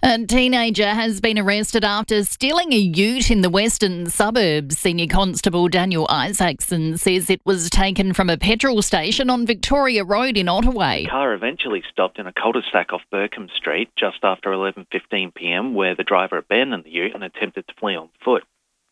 A teenager has been arrested after stealing a ute in the western suburbs. Senior Constable Daniel Isaacson says it was taken from a petrol station on Victoria Road in Ottaway. The car eventually stopped in a cul-de-sac off Burkham Street just after 11:15pm, where the driver abandoned the ute and attempted to flee on foot.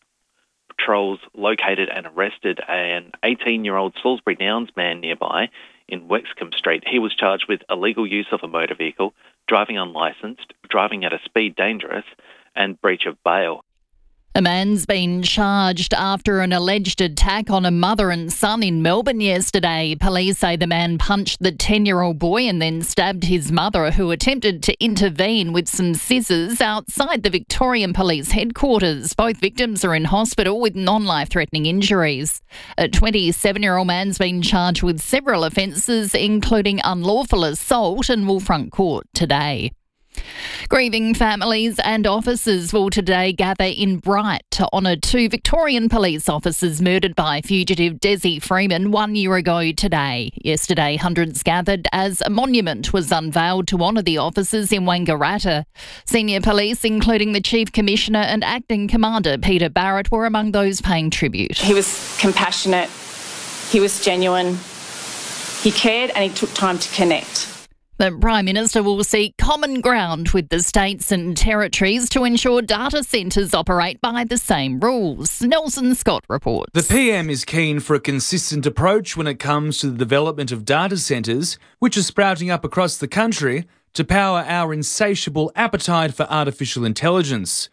Patrols located and arrested an 18-year-old Salisbury Downs man nearby in Wexcombe Street. He was charged with illegal use of a motor vehicle, driving unlicensed, driving at a speed dangerous, and breach of bail. A man's been charged after an alleged attack on a mother and son in Melbourne yesterday. Police say the man punched the 10-year-old boy and then stabbed his mother, who attempted to intervene with some scissors outside the Victorian Police headquarters. Both victims are in hospital with non-life-threatening injuries. A 27-year-old man's been charged with several offences, including unlawful assault, and will front court today. Grieving families and officers will today gather in Bright to honour two Victorian police officers murdered by fugitive Desi Freeman 1 year ago today. Yesterday, hundreds gathered as a monument was unveiled to honour the officers in Wangaratta. Senior police, including the Chief Commissioner and Acting Commander Peter Barrett, were among those paying tribute. He was compassionate, he was genuine, he cared and he took time to connect. The Prime Minister will seek common ground with the states and territories to ensure data centres operate by the same rules. Nelson Scott reports. The PM is keen for a consistent approach when it comes to the development of data centres, which are sprouting up across the country to power our insatiable appetite for artificial intelligence.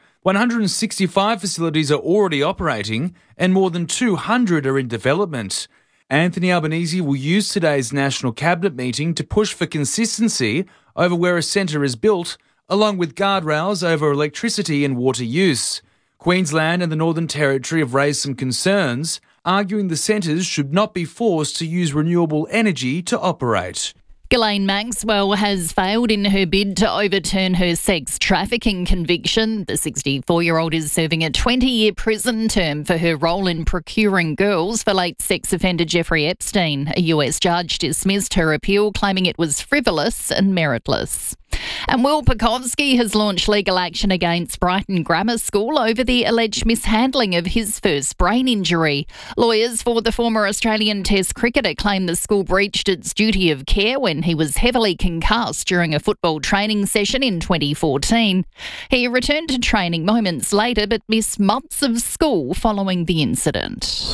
165 facilities are already operating and more than 200 are in development. Anthony Albanese will use today's National Cabinet meeting to push for consistency over where a centre is built, along with guardrails over electricity and water use. Queensland and the Northern Territory have raised some concerns, arguing the centres should not be forced to use renewable energy to operate. Ghislaine Maxwell has failed in her bid to overturn her sex trafficking conviction. The 64-year-old is serving a 20-year prison term for her role in procuring girls for late sex offender Jeffrey Epstein. A US judge dismissed her appeal, claiming it was frivolous and meritless. And Will Pucovski has launched legal action against Brighton Grammar School over the alleged mishandling of his first brain injury. Lawyers for the former Australian Test cricketer claim the school breached its duty of care when he was heavily concussed during a football training session in 2014. He returned to training moments later but missed months of school following the incident.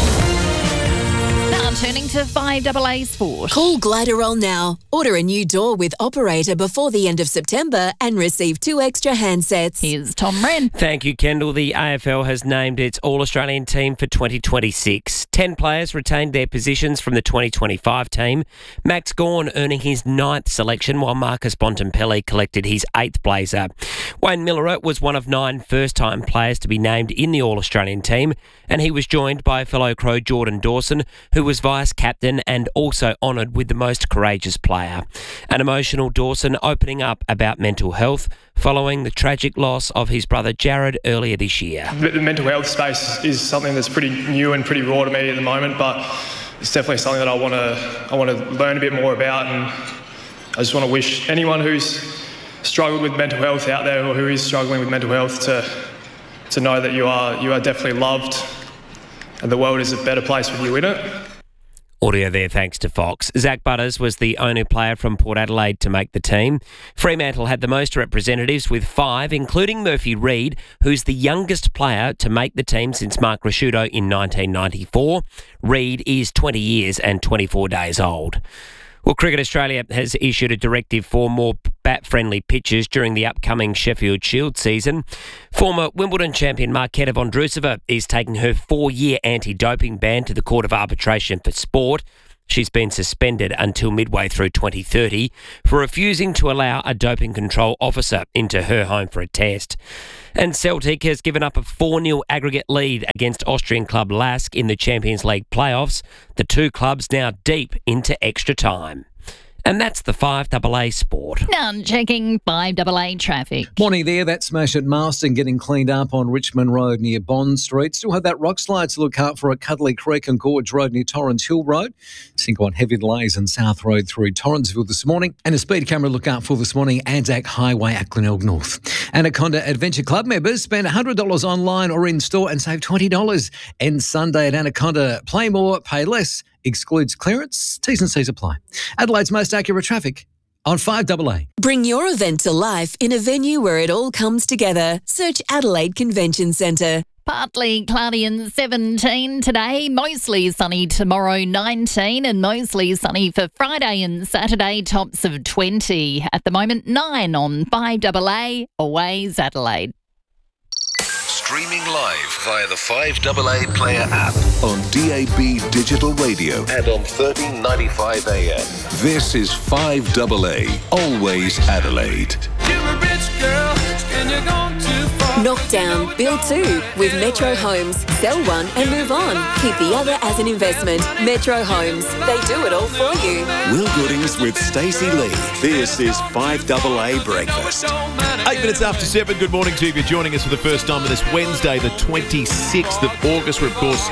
Now turning to 5AA Sport. Call Gliderol now. Order a new door with Operator before the end of September and receive 2 extra handsets. Here's Tom Wren. Thank you, Kendall. The AFL has named its All-Australian team for 2026. 10 players retained their positions from the 2025 team. Max Gawn earning his 9th selection, while Marcus Bontempelli collected his 8th blazer. Wayne Miller was one of 9 first-time players to be named in the All-Australian team, and he was joined by fellow Crow Jordan Dawson, who was vice-captain and also honoured with the most courageous player. An emotional Dawson opening up about mental health following the tragic loss of his brother Jared earlier this year. The mental health space is something that's pretty new and pretty raw to me at the moment, but it's definitely something that I want to learn a bit more about, and I just want to wish anyone who's struggled with mental health out there, or who is struggling with mental health, to know that you are definitely loved and the world is a better place with you in it. Audio there thanks to Fox. Zach Butters was the only player from Port Adelaide to make the team. Fremantle had the most representatives with 5, including Murphy Reid, who's the youngest player to make the team since Mark Rasciuto in 1994. Reid is 20 years and 24 days old. Well, Cricket Australia has issued a directive for more bat-friendly pitches during the upcoming Sheffield Shield season. Former Wimbledon champion Marketa Vondrousova is taking her 4-year anti-doping ban to the Court of Arbitration for Sport. She's been suspended until midway through 2030 for refusing to allow a doping control officer into her home for a test. And Celtic has given up a 4-0 aggregate lead against Austrian club LASK in the Champions League playoffs. The two clubs now deep into extra time. And that's the 5AA Sport. Now checking 5AA traffic. Morning there, that smash at Marston getting cleaned up on Richmond Road near Bond Street. Still have that rock slide to look out for at Cuddly Creek and Gorge Road near Torrens Hill Road. Seeing quite heavy delays in South Road through Torrensville this morning. And a speed camera look out for this morning, Anzac Highway at Glenelg North. Anaconda Adventure Club members spend $100 online or in store and save $20. End Sunday at Anaconda. Play more, pay less. Excludes clearance. T's and C's apply. Adelaide's most accurate traffic on 5AA. Bring your event to life in a venue where it all comes together. Search Adelaide Convention Centre. Partly cloudy and 17 today, mostly sunny tomorrow 19 and mostly sunny for Friday and Saturday, tops of 20. At the moment 9 on 5AA, Always Adelaide. Streaming live via the 5AA Player app on DAB Digital Radio and on 1395 AM. This is 5AA, Always Adelaide. You're a rich girl and you're gone too far. Knock down, build two with Metro Homes. Sell one and move on. Keep the other as an investment. Metro Homes. They do it all for you. Will Goodings with Stacey Lee. This is 5AA Breakfast. 8 minutes after 7. Good morning to you. If you're joining us for the first time on this Wednesday, the 26th of August. We're, of course,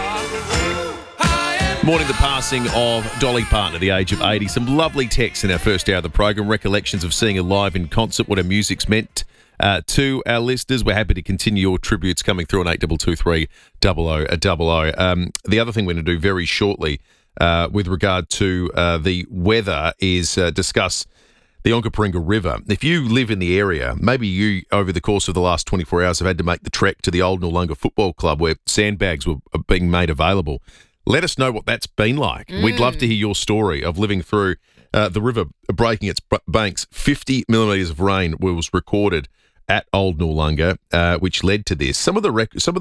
mourning the passing of Dolly Parton at the age of 80. Some lovely texts in our first hour of the program. Recollections of seeing her live in concert, what her music's meant to our listeners. We're happy to continue your tributes coming through on 8223 0000. The other thing we're going to do very shortly with regard to the weather is discuss the Onkaparinga River. If you live in the area, maybe you, over the course of the last 24 hours, have had to make the trek to the Old Noarlunga Football Club where sandbags were being made available. Let us know what that's been like. We'd love to hear your story of living through the river breaking its banks. 50 millimetres of rain was recorded at Old Noarlunga, which led to this. Some of the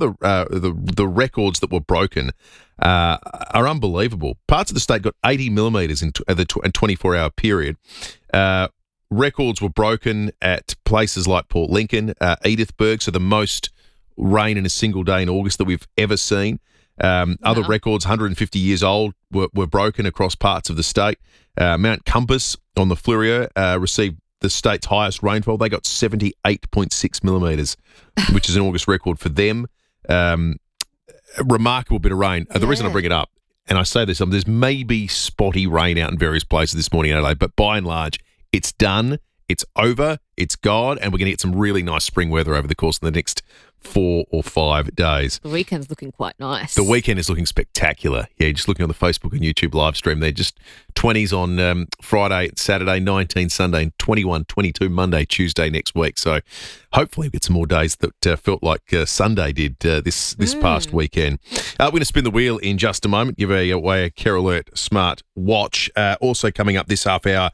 records that were broken are unbelievable. Parts of the state got 80 millimetres in a 24-hour period. Records were broken at places like Port Lincoln, Edithburg, so the most rain in a single day in August that we've ever seen. Other records, 150 years old, were broken across parts of the state. Mount Compass on the Fleurieu received the state's highest rainfall. They got 78.6 millimetres, which is an August record for them. Remarkable bit of rain. The reason I bring it up, and I say this, there's maybe spotty rain out in various places this morning in Adelaide, but by and large, it's done, it's over, it's gone, and we're going to get some really nice spring weather over the course of the next 4 or 5 days. The weekend's looking quite nice. The weekend is looking spectacular. Yeah, just looking on the Facebook and YouTube live stream, they're just 20s on Friday, Saturday, 19 Sunday, and 21, 22 Monday, Tuesday next week. So hopefully we get some more days that felt like Sunday did this past weekend. We're going to spin the wheel in just a moment, give away a Care Alert smart watch. Also coming up this hour,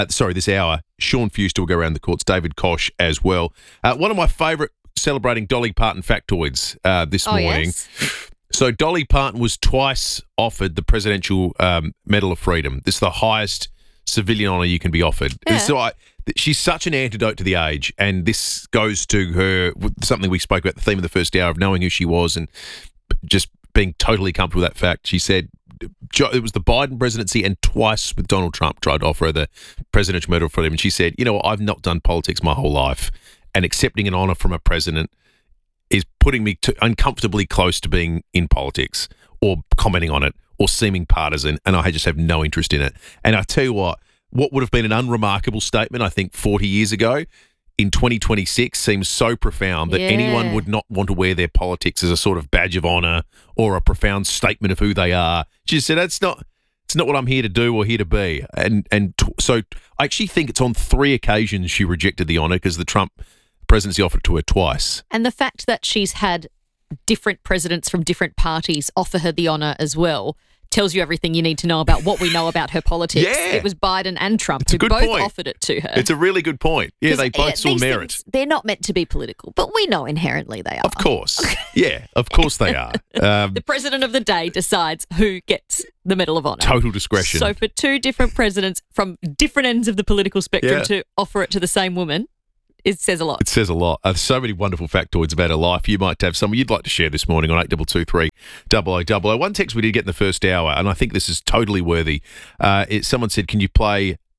Sean Fewster will go around the courts, David Koch as well. One of my favourite celebrating Dolly Parton factoids this morning. Yes. So Dolly Parton was twice offered the Presidential Medal of Freedom. This is the highest civilian honour you can be offered. Yeah. So she's such an antidote to the age, and this goes to her, something we spoke about, the theme of the first hour of knowing who she was and just being totally comfortable with that fact. She said it was the Biden presidency and twice with Donald Trump tried to offer her the Presidential Medal of Freedom, and she said, you know what, I've not done politics my whole life, and accepting an honour from a president is putting me uncomfortably close to being in politics or commenting on it or seeming partisan, and I just have no interest in it. And I tell you what would have been an unremarkable statement, I think, 40 years ago, in 2026 seems so profound that anyone would not want to wear their politics as a sort of badge of honour or a profound statement of who they are. She said, it's not what I'm here to do or here to be. So I actually think it's on 3 occasions she rejected the honour because the Trump presidency offered it to her twice. And the fact that she's had different presidents from different parties offer her the honour as well tells you everything you need to know about what we know about her politics. Yeah. It was Biden and Trump who both offered it to her. It's a really good point. Yeah, they both saw merit. They're not meant to be political, but we know inherently they are. Of course. Yeah, of course they are. The president of the day decides who gets the Medal of Honour. Total discretion. So for 2 different presidents from different ends of the political spectrum to offer it to the same woman, it says a lot. It says a lot. So many wonderful factoids about her life. You might have some you'd like to share this morning on 8223 0000. One text we did get in the first hour, and I think this is totally worthy. Someone said, can you play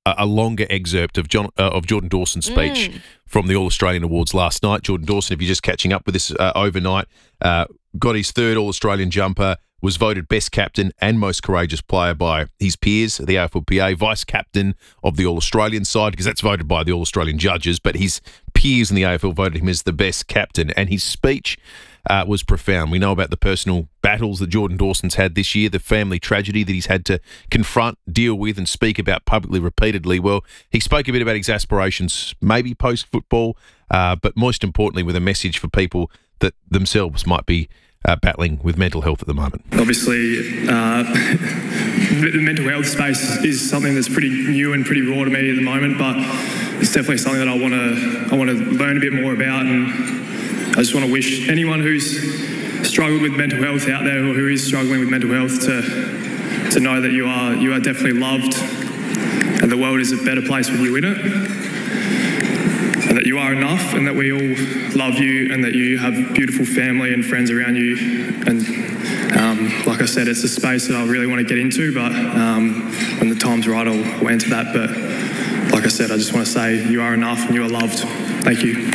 a longer excerpt of Jordan Dawson's speech from the All-Australian Awards last night. Jordan Dawson, if you're just catching up with this overnight, got his third All-Australian jumper, was voted best captain and most courageous player by his peers, the AFLPA, vice captain of the All-Australian side, because that's voted by the All-Australian judges, but his peers in the AFL voted him as the best captain, and his speech was profound. We know about the personal battles that Jordan Dawson's had this year, the family tragedy that he's had to confront, deal with, and speak about publicly repeatedly. Well, he spoke a bit about his aspirations, maybe post-football, but most importantly with a message for people that themselves might be battling with mental health at the moment. Obviously, the mental health space is something that's pretty new and pretty raw to me at the moment, but it's definitely something that I want to learn a bit more about, and I just want to wish anyone who's struggled with mental health out there, or who is struggling with mental health, to know that you are definitely loved, and the world is a better place with you in it, and that you are enough, and that we all love you, and that you have beautiful family and friends around you. And like I said, it's a space that I really want to get into, but when the time's right, I'll enter that. But like I said, I just want to say you are enough and you are loved. Thank you.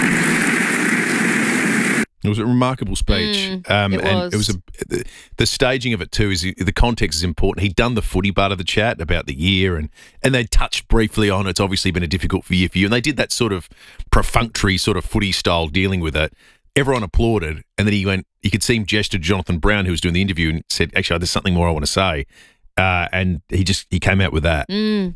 It was a remarkable speech, and it was the staging of it too. Is the context is important. He'd done the footy part of the chat about the year, and they touched briefly on it's obviously been a difficult year for you, and they did that sort of perfunctory sort of footy style dealing with it. Everyone applauded, and then he went. You could see him gesture to Jonathan Brown, who was doing the interview, and said, "Actually, there's something more I want to say," and he came out with that.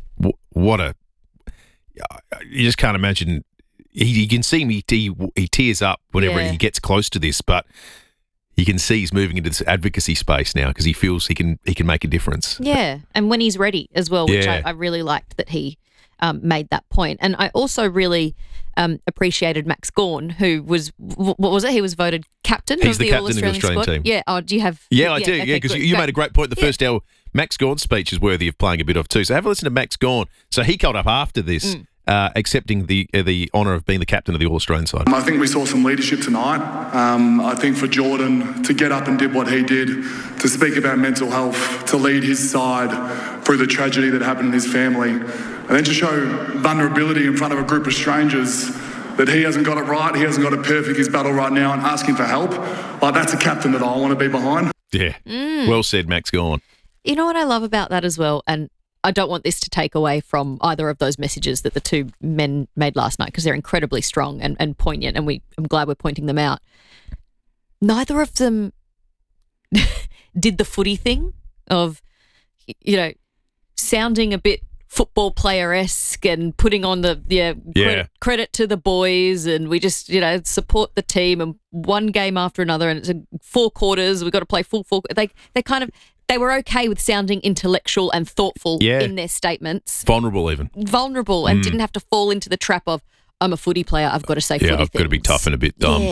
You just can't imagine. You can see him, he tears up whenever he gets close to this, but you can see he's moving into this advocacy space now because he feels he can make a difference. Yeah, and when he's ready as well, which I really liked that he made that point. And I also really appreciated Max Gawn, who was, what was it? He was voted captain of the All-Australian squad. Team. Yeah, do you have... Yeah, I do, okay, because you made a great point. The first hour, Max Gawn's speech is worthy of playing a bit of too. So have a listen to Max Gawn. So he called up after this... accepting the honour of being the captain of the All-Australian side. I think we saw some leadership tonight. I think for Jordan to get up and did what he did, to speak about mental health, to lead his side through the tragedy that happened in his family, and then to show vulnerability in front of a group of strangers that he hasn't got it right, he hasn't got it perfect, his battle right now, and asking for help. Like, that's a captain that I want to be behind. Yeah, well said, Max Gawn. You know what I love about that as well, and I don't want this to take away from either of those messages that the two men made last night, because they're incredibly strong and poignant, and I'm glad we're pointing them out. Neither of them did the footy thing of, sounding a bit football player-esque and putting on the credit to the boys, and we just, support the team, and one game after another, and it's 4 quarters, we've got to play full 4. They were okay with sounding intellectual and thoughtful in their statements. Vulnerable even. Vulnerable, and didn't have to fall into the trap of, I'm a footy player, I've got to say footy things. Yeah, I've got to be tough and a bit dumb.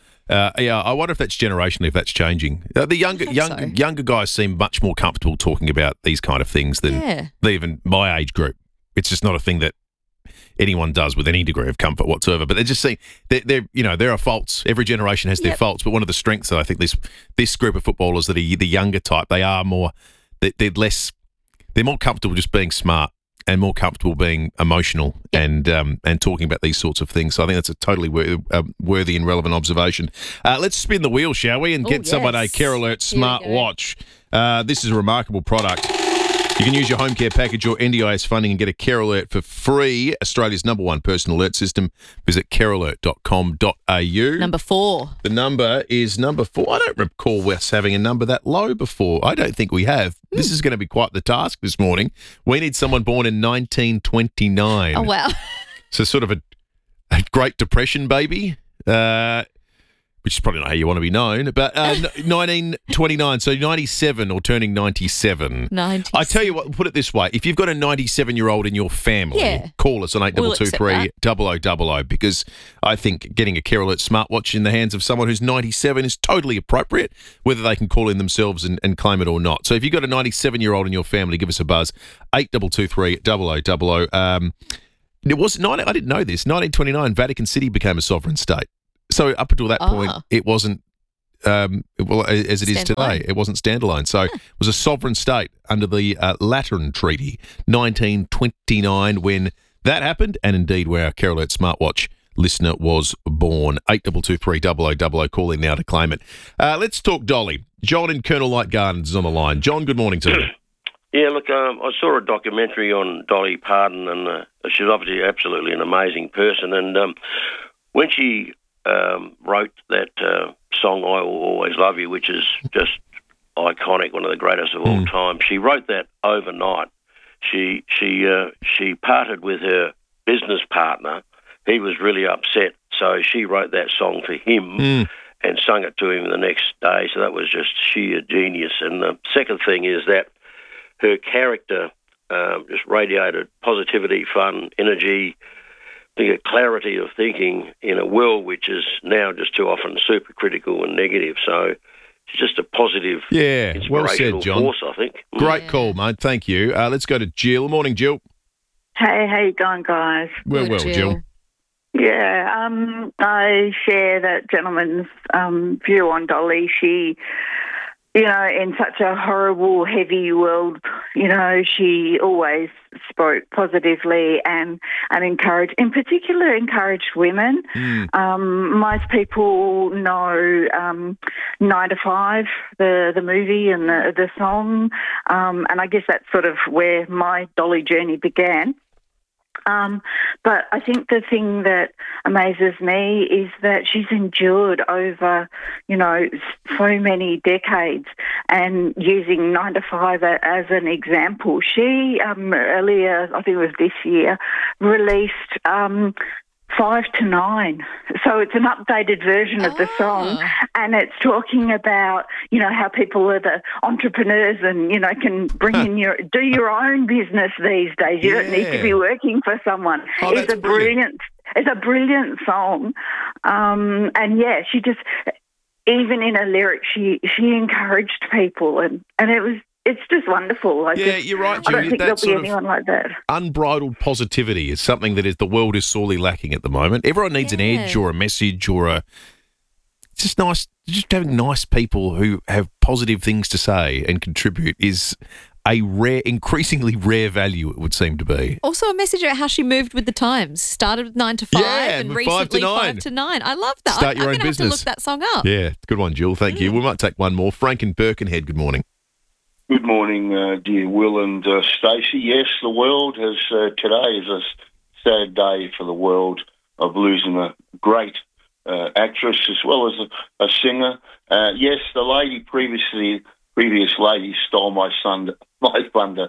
I wonder if that's generationally, if that's changing. The younger guys seem much more comfortable talking about these kind of things than even my age group. It's just not a thing that anyone does with any degree of comfort whatsoever. But they're just saying there are faults. Every generation has their faults. But one of the strengths that I think this group of footballers that are the younger type, they are more they're more comfortable just being smart and more comfortable being emotional and talking about these sorts of things. So I think that's a totally worthy and relevant observation. Let's spin the wheel, shall we, and get someone a Care Alert smart watch. This is a remarkable product. You can use your home care package or NDIS funding and get a Care Alert for free. Australia's #1 personal alert system. Visit carealert.com.au. Number 4. The number is number 4. I don't recall us having a number that low before. I don't think we have. This is going to be quite the task this morning. We need someone born in 1929. Oh, wow. So sort of a Great Depression baby. Which is probably not how you want to be known, but 1929, so 97 or turning 97. 97. I tell you what, put it this way. If you've got a 97-year-old in your family, call us on 8223 0000, because I think getting a Care Alert smartwatch in the hands of someone who's 97 is totally appropriate, whether they can call in themselves and claim it or not. So if you've got a 97-year-old in your family, give us a buzz, 8223 0000. I didn't know this, 1929, Vatican City became a sovereign state. So up until that point, it wasn't as it is today. It wasn't standalone. So it was a sovereign state under the Lateran Treaty, 1929, when that happened, and indeed where our Care Alert smartwatch listener was born. 8223 0000. Call in now to claim it. Let's talk Dolly. John in Colonel Light Gardens is on the line. John, good morning to you. Yeah, look, I saw a documentary on Dolly Parton, and she's obviously absolutely an amazing person. And when she wrote that song, I Will Always Love You, which is just iconic, one of the greatest of all time, she wrote that overnight. She parted with her business partner. He was really upset, so she wrote that song for him and sung it to him the next day. So that was just sheer genius. And the second thing is that her character just radiated positivity, fun, energy, a clarity of thinking in a world which is now just too often super critical and negative. So she's just a positive, inspirational well said, John. force, I think. Great call, mate. Thank you. Let's go to Jill. Morning, Jill. Hey, how you going, guys? Well, Jill. Yeah, I share that gentleman's view on Dolly. She, in such a horrible, heavy world, she always spoke positively and encouraged women. Most people know 9 to 5, the movie and the song, and I guess that's sort of where my Dolly journey began. But I think the thing that amazes me is that she's endured over, so many decades, and using 9 to 5 as an example. She, earlier, I think it was this year, released 5 to 9. So it's an updated version of the song, and it's talking about, how people are the entrepreneurs and, can bring in do your own business these days. You don't need to be working for someone. It's a brilliant song. She just, even in her lyrics, she encouraged people, and it's just wonderful. You're right, Julie. I don't think there'll be anyone like that. Unbridled positivity is something that the world is sorely lacking at the moment. Everyone needs an edge or a message it's just nice. Just having nice people who have positive things to say and contribute is a increasingly rare value, it would seem to be. Also a message about how she moved with the times. Started with 9 to 5 and recently 5 to 9. I love that. Start your own I'm going to business. have to look that song up. Yeah, good one, Jill. Thank you. We might take one more. Frank in Birkenhead, good morning. Good morning, dear Will and Stacey. Yes, the world has, today is a sad day for the world of losing a great actress as well as a singer. Yes, the previous lady stole my thunder. My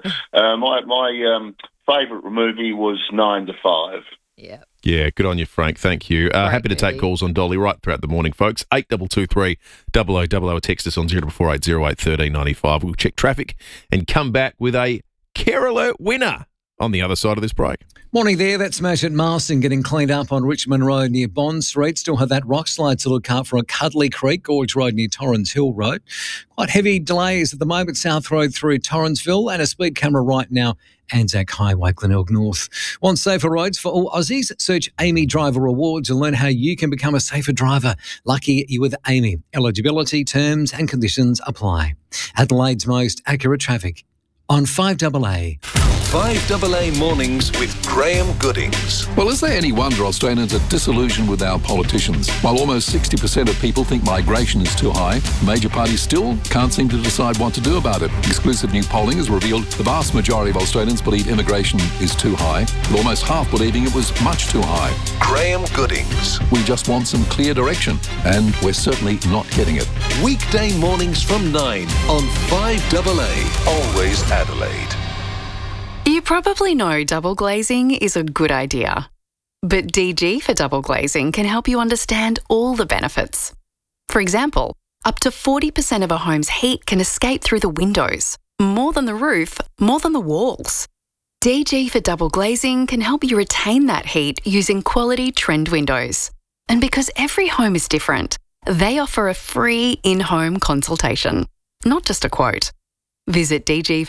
favourite movie was 9 to 5. Yeah. Yeah, good on you, Frank. Thank you. Happy to take calls on Dolly right throughout the morning, folks. 8223 0000. Text us on 0448 08 1395. We'll check traffic and come back with a Care Alert winner on the other side of this break. Morning there, that's Matt at Marston getting cleaned up on Richmond Road near Bond Street. Still have that rock slide to look out for at Cuddly Creek, Gorge Road near Torrens Hill Road. Quite heavy delays at the moment, South Road through Torrensville, and a speed camera right now, Anzac Highway, Glenelg North. Want safer roads for all Aussies? Search Amy Driver Awards and learn how you can become a safer driver. Lucky you with Amy. Eligibility, terms and conditions apply. Adelaide's most accurate traffic on 5AA. 5AA Mornings with Graham Goodings. Well, is there any wonder Australians are disillusioned with our politicians? While almost 60% of people think migration is too high, major parties still can't seem to decide what to do about it. Exclusive new polling has revealed the vast majority of Australians believe immigration is too high, with almost half believing it was much too high. Graham Goodings. We just want some clear direction, and we're certainly not getting it. Weekday mornings from 9 on 5AA. Always Adelaide. You probably know double glazing is a good idea. But DG for double glazing can help you understand all the benefits. For example, up to 40% of a home's heat can escape through the windows. More than the roof, more than the walls. DG for double glazing can help you retain that heat using quality trend windows. And because every home is different, they offer a free in-home consultation, not just a quote. Visit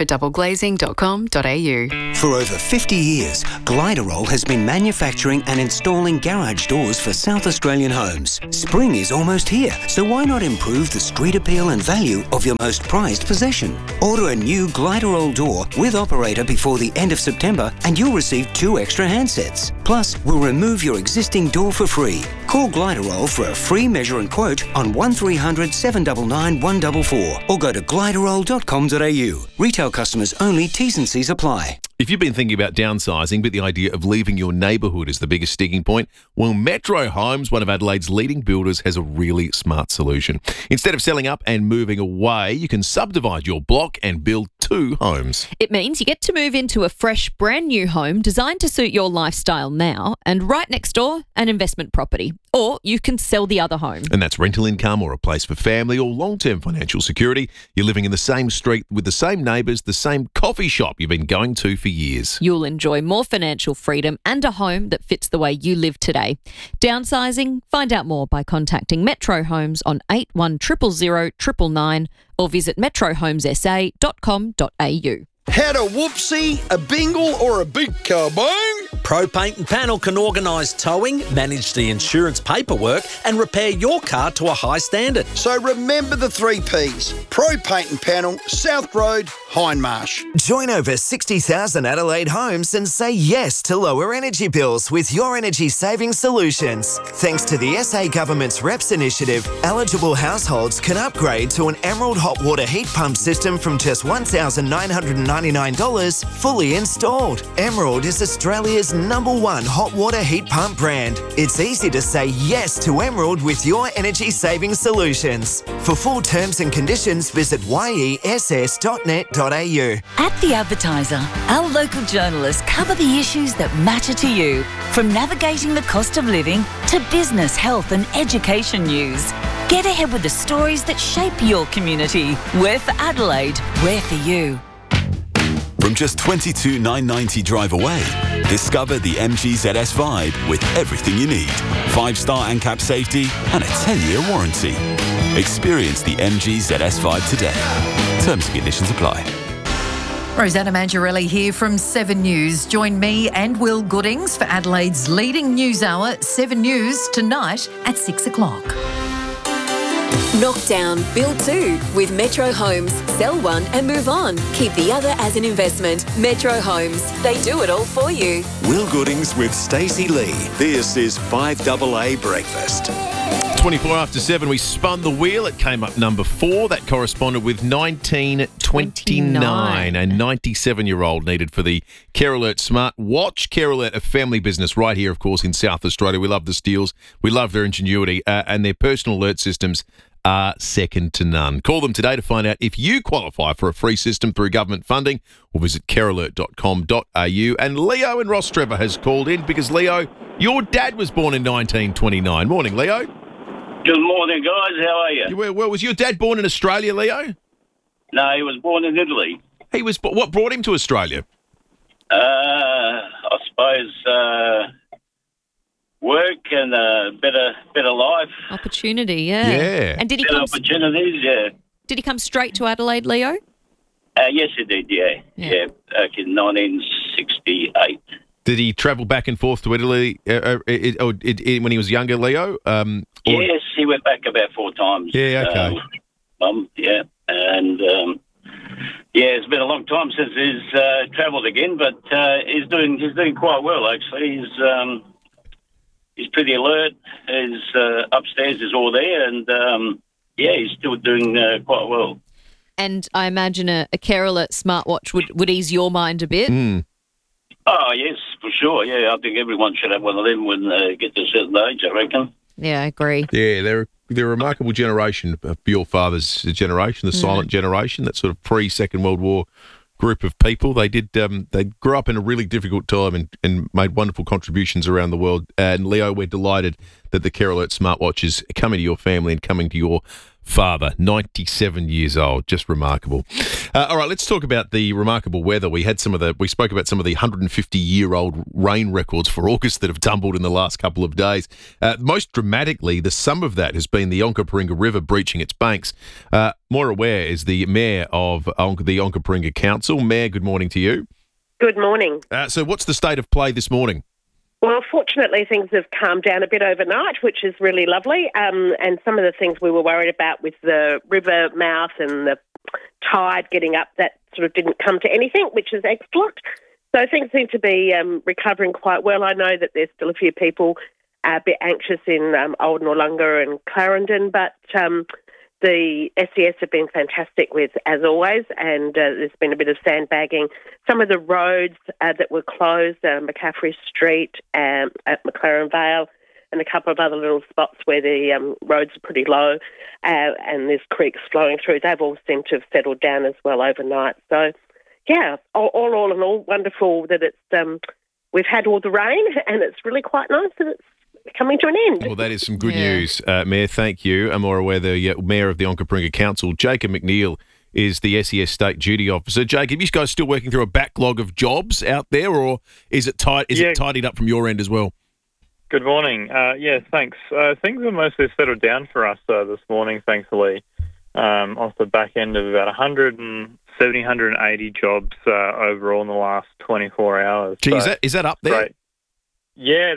dgfordoubleglazing.com.au. For over 50 years, Gliderol has been manufacturing and installing garage doors for South Australian homes. Spring is almost here, so why not improve the street appeal and value of your most prized possession? Order a new Gliderol door with operator before the end of September and you'll receive 2 extra handsets. Plus, we'll remove your existing door for free. Call Gliderol for a free measure and quote on 1300 799 144 or go to gliderol.com.au. Retail customers only, T's and C's apply. If you've been thinking about downsizing, but the idea of leaving your neighbourhood is the biggest sticking point, well, Metro Homes, one of Adelaide's leading builders, has a really smart solution. Instead of selling up and moving away, you can subdivide your block and build 2 homes. It means you get to move into a fresh, brand new home designed to suit your lifestyle now, and right next door, an investment property. Or you can sell the other home. And that's rental income or a place for family or long-term financial security. You're living in the same street with the same neighbours, the same coffee shop you've been going to for years. You'll enjoy more financial freedom and a home that fits the way you live today. Downsizing? Find out more by contacting Metro Homes on 8100 999 or visit metrohomessa.com.au. Had a whoopsie, a bingle or a big kabong? Pro Paint and Panel can organise towing, manage the insurance paperwork and repair your car to a high standard. So remember the 3 Ps. Pro Paint and Panel, South Road, Hindmarsh. Join over 60,000 Adelaide homes and say yes to lower energy bills with your energy saving solutions. Thanks to the SA Government's REPS initiative, eligible households can upgrade to an Emerald hot water heat pump system from just $1,999 fully installed. Emerald is Australia's #1 hot water heat pump brand. It's easy to say yes to Emerald with your energy saving solutions. For full terms and conditions, visit yess.net.au. At The Advertiser, our local journalists cover the issues that matter to you, from navigating the cost of living to business, health and education news. Get ahead with the stories that shape your community. We're for Adelaide, we're for you. From just $22,990 drive away, discover the MG ZS Vibe with everything you need. 5-star ANCAP safety and a 10-year warranty. Experience the MG ZS Vibe today. Terms and conditions apply. Rosanna Mangiarelli here from 7 News. Join me and Will Goodings for Adelaide's leading news hour, 7 News, tonight at 6 o'clock. Knock down, build 2 with Metro Homes. Sell one and move on. Keep the other as an investment. Metro Homes. They do it all for you. Will Goodings with Stacey Lee. This is 5AA Breakfast. 24 after 7, we spun the wheel. It came up number 4. That corresponded with 1929. A 97-year-old needed for the Care Alert Smart Watch. Care Alert, a family business right here, of course, in South Australia. We love the Steels. We love their ingenuity and their personal alert systems are second to none. Call them today to find out if you qualify for a free system through government funding or visit carealert.com.au. And Leo in Rostrevor has called in because, Leo, your dad was born in 1929. Morning, Leo. Good morning, guys. How are you? Well, was your dad born in Australia, Leo? No, he was born in Italy. He was. What brought him to Australia? I suppose work and better life. Opportunity, yeah. Yeah. And did he Better come? opportunities, yeah. Did he come straight to Adelaide, Leo? Yes, he did, yeah. Back in 1968. Did he travel back and forth to Italy when he was younger, Leo? Yes, he went back about 4 times. Yeah, okay. Yeah, and it's been a long time since he's travelled again, but he's doing quite well actually. He's pretty alert. His upstairs is all there, and he's still doing quite well. And I imagine a Care Alert smartwatch would ease your mind a bit. Mm. Oh, yes, for sure. Yeah, I think everyone should have one of them when they get to a certain age, I reckon. Yeah, I agree. Yeah, they're a remarkable generation, your father's generation, the silent generation, that sort of pre-Second World War group of people. They grew up in a really difficult time and made wonderful contributions around the world. And Leo, we're delighted that the Care Alert smartwatch is coming to your family and coming to your father, 97 years old. Just remarkable. All right, let's talk about the remarkable weather. We spoke about some of the 150-year-old rain records for August that have tumbled in the last couple of days. Most dramatically, the sum of that has been the Onkaparinga River breaching its banks. Moira Ware is the Mayor of the Onkaparinga Council. Mayor, good morning to you. Good morning. So what's the state of play this morning? Well, fortunately, things have calmed down a bit overnight, which is really lovely. And some of the things we were worried about with the river mouth and the tide getting up, that sort of didn't come to anything, which is excellent. So things seem to be recovering quite well. I know that there's still a few people a bit anxious in Old Noarlunga and Clarendon, but the SES have been fantastic with, as always, and there's been a bit of sandbagging. Some of the roads that were closed, McCaffrey Street at McLaren Vale, and a couple of other little spots where the roads are pretty low and there's creeks flowing through, they've all seemed to have settled down as well overnight. So, yeah, all in all, wonderful that it's we've had all the rain, and it's really quite nice that it's coming to an end. Well, that is some good news, Mayor. Thank you. I'm more aware the Mayor of the Onkaparinga Council, Jacob McNeil, is the SES State Duty Officer. Jacob, are you guys still working through a backlog of jobs out there, or is it it tidied up from your end as well? Good morning. Thanks. Things are mostly settled down for us this morning, thankfully, off the back end of about 180 jobs overall in the last 24 hours. Gee, is that up there? Great. Yeah,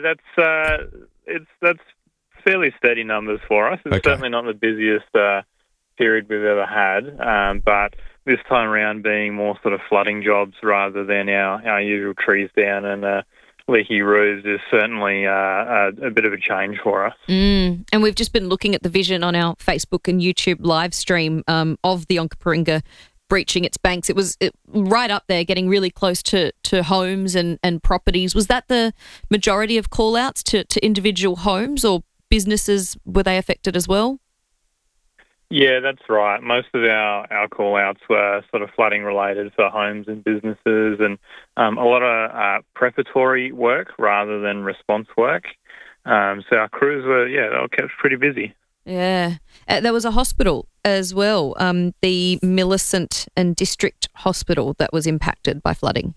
that's fairly steady numbers for us. It's certainly not the busiest period we've ever had, but this time around being more sort of flooding jobs rather than our usual trees down and leaky roofs is certainly a bit of a change for us. And we've just been looking at the vision on our Facebook and YouTube live stream of the Onkaparinga breaching its banks. It was right up there, getting really close to homes and properties. Was that the majority of call-outs to individual homes, or businesses, were they affected as well? Yeah, that's right. Most of our call-outs were sort of flooding related for homes and businesses, and a lot of preparatory work rather than response work. So our crews they were kept pretty busy. Yeah. There was a hospital as well, the Millicent and District Hospital, that was impacted by flooding.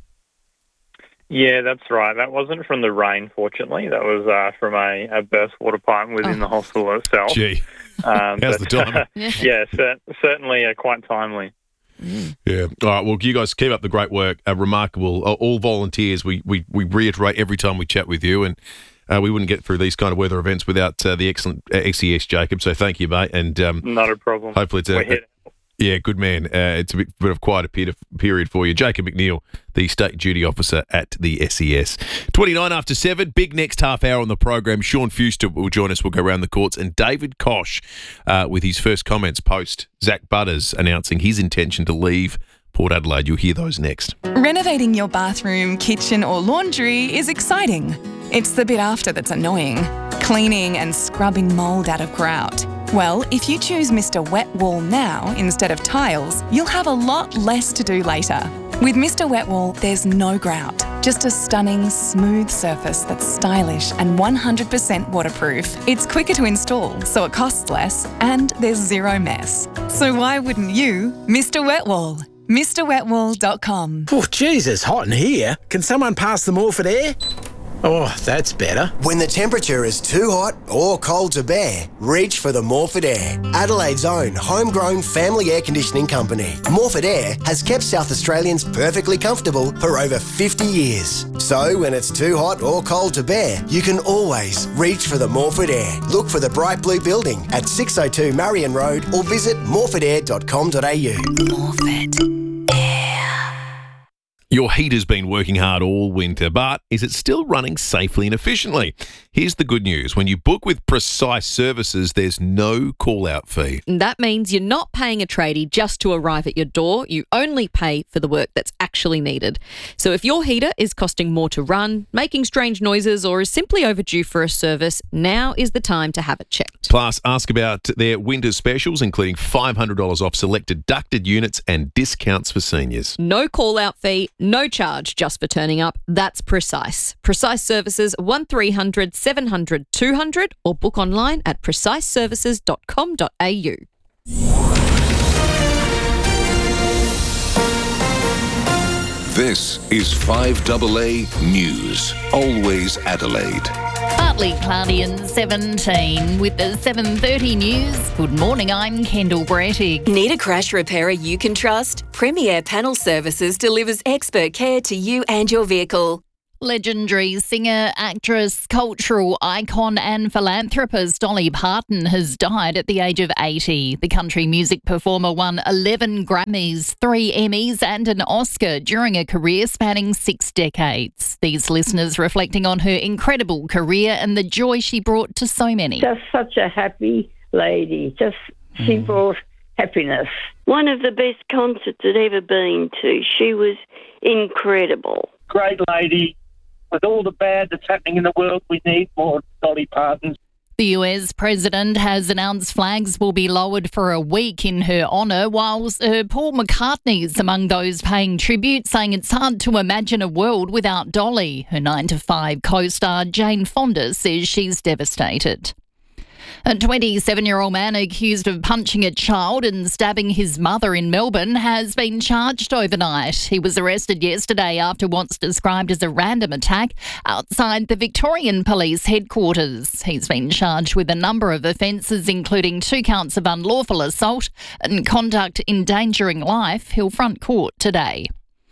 Yeah, that's right. That wasn't from the rain, fortunately. That was from a burst water pipe within the hospital itself. Gee, how's the timing? Certainly quite timely. Yeah. All right. Well, you guys keep up the great work. Remarkable. All volunteers. We reiterate every time we chat with you, and we wouldn't get through these kind of weather events without the excellent SES, Jacob. So thank you, mate. And not a problem. Hopefully it's good man. It's a bit of quite a period for you. Jacob McNeil, the State Duty Officer at the SES. 29 after 7, big next half hour on the program. Sean Fuster will join us. We'll go around the courts. And David Koch with his first comments post Zach Butters announcing his intention to leave Port Adelaide. You'll hear those next. Renovating your bathroom, kitchen or laundry is exciting. It's the bit after that's annoying. Cleaning and scrubbing mould out of grout. Well, if you choose Mr. Wet Wall now instead of tiles, you'll have a lot less to do later. With Mr. Wet Wall, there's no grout, just a stunning, smooth surface that's stylish and 100% waterproof. It's quicker to install, so it costs less, and there's zero mess. So why wouldn't you? Mr. Wet Wall. MrWetWall.com. Oh, geez, it's hot in here. Can someone pass the Morphett air? Oh, that's better. When the temperature is too hot or cold to bear, reach for the Morphett Air, Adelaide's own homegrown family air conditioning company. Morphett Air has kept South Australians perfectly comfortable for over 50 years. So when it's too hot or cold to bear, you can always reach for the Morphett Air. Look for the bright blue building at 602 Marion Road or visit morphettair.com.au. Morphett. Your heater's been working hard all winter, but is it still running safely and efficiently? Here's the good news. When you book with Precise Services, there's no call-out fee. That means you're not paying a tradie just to arrive at your door. You only pay for the work that's actually needed. So if your heater is costing more to run, making strange noises, or is simply overdue for a service, now is the time to have it checked. Plus, ask about their winter specials, including $500 off selected ducted units and discounts for seniors. No call-out fee, no charge just for turning up. That's Precise. Precise Services, 1300 700 200, or book online at preciseservices.com.au. This is 5AA News. Always Adelaide. Partly cloudy and 17 with the 7:30 news. Good morning, I'm Kendall Brettig. Need a crash repairer you can trust? Premier Panel Services delivers expert care to you and your vehicle. Legendary singer, actress, cultural icon and philanthropist Dolly Parton has died at the age of 80. The country music performer won 11 Grammys, 3 Emmys and an Oscar during a career spanning 6 decades. These listeners reflecting on her incredible career and the joy she brought to so many. Just such a happy lady. She brought happiness. One of the best concerts I'd ever been to. She was incredible. Great lady. With all the bad that's happening in the world, we need more Dolly Parton. The US president has announced flags will be lowered for a week in her honour, whilst Paul McCartney is among those paying tribute, saying it's hard to imagine a world without Dolly. Her 9 to 5 co-star Jane Fonda says she's devastated. A 27-year-old man accused of punching a child and stabbing his mother in Melbourne has been charged overnight. He was arrested yesterday after what's described as a random attack outside the Victorian Police headquarters. He's been charged with a number of offences, including 2 counts of unlawful assault and conduct endangering life. He'll front court today.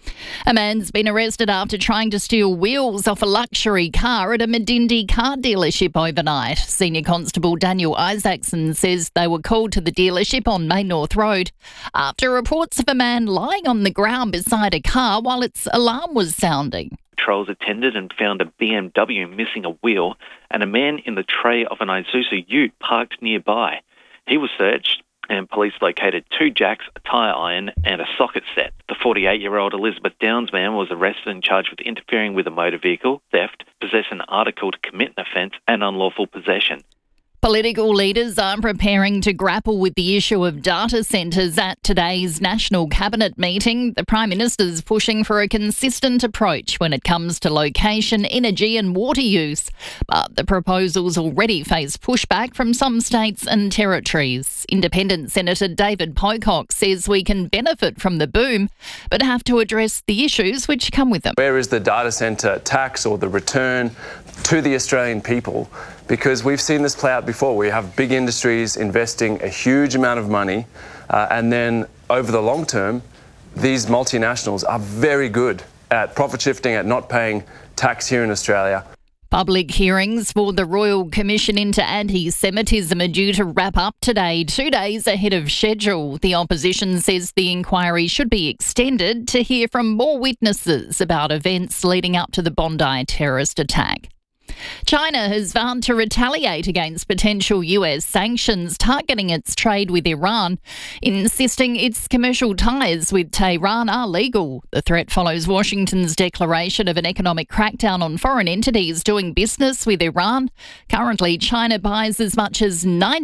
A man's been arrested after trying to steal wheels off a luxury car at a Medindi car dealership overnight. Senior Constable Daniel Isaacson says they were called to the dealership on Main North Road after reports of a man lying on the ground beside a car while its alarm was sounding. Patrols attended and found a BMW missing a wheel and a man in the tray of an Isuzu Ute parked nearby. He was searched and police located 2 jacks, a tyre iron and a socket set. The 48-year-old Elizabeth Downs man was arrested and charged with interfering with a motor vehicle, theft, possess an article to commit an offence and unlawful possession. Political leaders are preparing to grapple with the issue of data centres at today's National Cabinet meeting. The Prime Minister's pushing for a consistent approach when it comes to location, energy and water use. But the proposals already face pushback from some states and territories. Independent Senator David Pocock says we can benefit from the boom, but have to address the issues which come with them. Where is the data centre tax or the return to the Australian people? Because we've seen this play out before. We have big industries investing a huge amount of money, and then over the long term, these multinationals are very good at profit shifting, at not paying tax here in Australia. Public hearings for the Royal Commission into Anti-Semitism are due to wrap up today, 2 days ahead of schedule. The opposition says the inquiry should be extended to hear from more witnesses about events leading up to the Bondi terrorist attack. China has vowed to retaliate against potential US sanctions targeting its trade with Iran, insisting its commercial ties with Tehran are legal. The threat follows Washington's declaration of an economic crackdown on foreign entities doing business with Iran. Currently, China buys as much as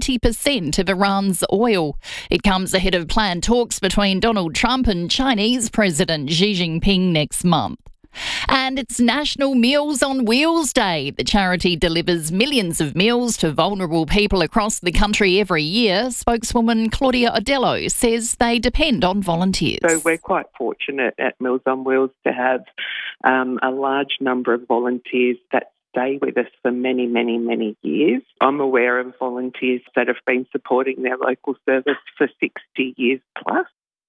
90% of Iran's oil. It comes ahead of planned talks between Donald Trump and Chinese President Xi Jinping next month. And it's National Meals on Wheels Day. The charity delivers millions of meals to vulnerable people across the country every year. Spokeswoman Claudia Odello says they depend on volunteers. So we're quite fortunate at Meals on Wheels to have a large number of volunteers that stay with us for many, many, many years. I'm aware of volunteers that have been supporting their local service for 60 years plus.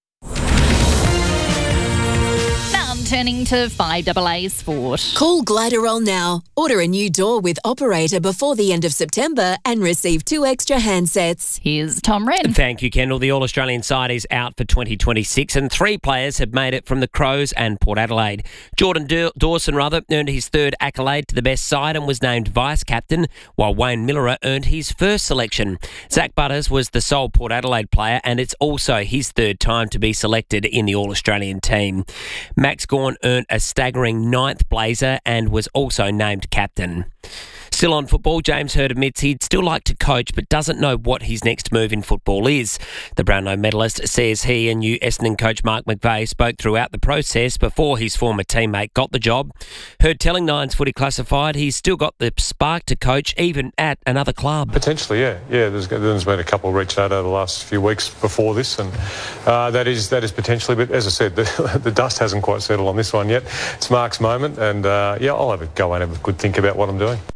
Turning to 5AA Sport. Call Gliderol now. Order a new door with operator before the end of September and receive 2 extra handsets. Here's Tom Wren. Thank you, Kendall. The All-Australian side is out for 2026 and 3 players have made it from the Crows and Port Adelaide. Jordan Dawson earned his 3rd accolade to the best side and was named vice-captain, while Wayne Miller earned his first selection. Zach Butters was the sole Port Adelaide player and it's also his 3rd time to be selected in the All-Australian team. Max Gawn earned a staggering 9th blazer and was also named captain. Still on football, James Hird admits he'd still like to coach but doesn't know what his next move in football is. The Brownlow medalist says he and new Essendon coach Mark McVeigh spoke throughout the process before his former teammate got the job. Hird telling Nine's Footy Classified he's still got the spark to coach even at another club. Potentially, yeah. There's been a couple reached out over the last few weeks before this, and that is potentially. But as I said, the dust hasn't quite settled on this one yet. It's Mark's moment, and I'll have a go and have a good think about what I'm doing.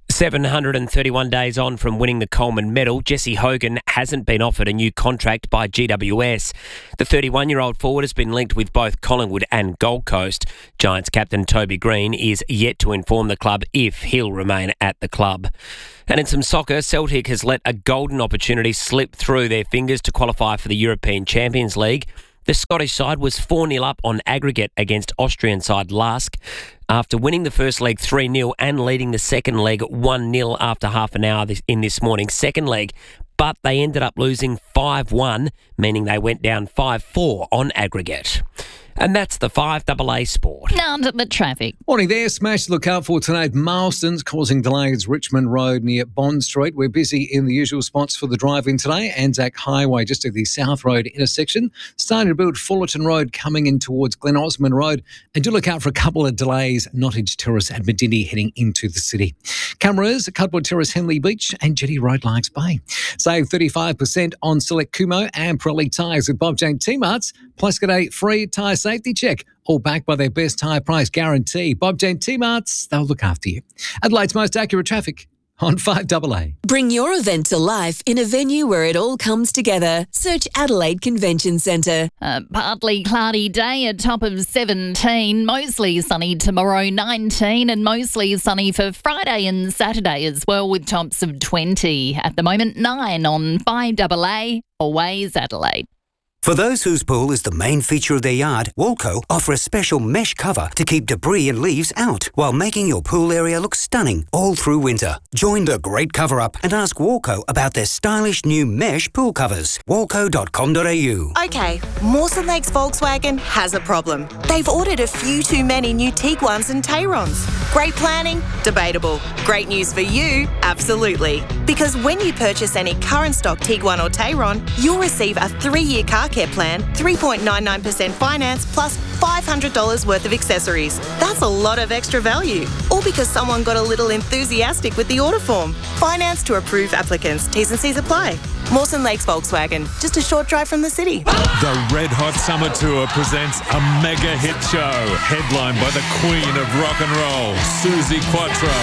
731 days on from winning the Coleman medal, Jesse Hogan hasn't been offered a new contract by GWS. The 31-year-old forward has been linked with both Collingwood and Gold Coast. Giants captain Toby Green is yet to inform the club if he'll remain at the club. And in some soccer, Celtic has let a golden opportunity slip through their fingers to qualify for the European Champions League. The Scottish side was 4-0 up on aggregate against Austrian side Lask after winning the first leg 3-0 and leading the second leg 1-0 after half an hour in this morning's second leg. But they ended up losing 5-1, meaning they went down 5-4 on aggregate. And that's the 5AA Sport. Now to the traffic. Morning there. Smash to look out for tonight. Marston's causing delays. Richmond Road near Bond Street. We're busy in the usual spots for the drive-in today. Anzac Highway just at the South Road intersection. Starting to build Fullerton Road coming in towards Glen Osmond Road. And do look out for a couple of delays. Nottage Terrace and Medini heading into the city. Cameras, Cudbourne Terrace, Henley Beach and Jetty Road, Larks Bay. Save 35% on select Kumo and Pirelli tyres with Bob Jane T-Marts. Plus get a free tyre safety check, all backed by their best tyre price guarantee. Bob Jane T-Marts, they'll look after you. Adelaide's most accurate traffic on 5AA. Bring your event to life in a venue where it all comes together. Search Adelaide Convention Centre. Partly cloudy day, a top of 17. Mostly sunny tomorrow, 19. And mostly sunny for Friday and Saturday as well, with tops of 20. At the moment, 9 on 5AA. Always Adelaide. For those whose pool is the main feature of their yard, Walco offer a special mesh cover to keep debris and leaves out while making your pool area look stunning all through winter. Join the great cover-up and ask Walco about their stylish new mesh pool covers. Walco.com.au. Okay, Mawson Lakes Volkswagen has a problem. They've ordered a few too many new Tiguans and Tayrons. Great planning? Debatable. Great news for you? Absolutely. Because when you purchase any current stock Tiguan or Tayron, you'll receive a 3-year car care plan, 3.99% finance, plus $500 worth of accessories. That's a lot of extra value. All because someone got a little enthusiastic with the order form. Finance to approved applicants. T's and C's apply. Mawson Lakes Volkswagen, just a short drive from the city. The Red Hot Summer Tour presents a mega hit show, headlined by the Queen of Rock and Roll, Suzi Quatro,